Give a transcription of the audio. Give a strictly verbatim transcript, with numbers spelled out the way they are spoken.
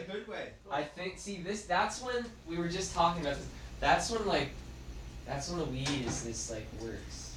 good way. I think. See, this. That's when we were just talking about this. That's when like, that's when the weed is this like works.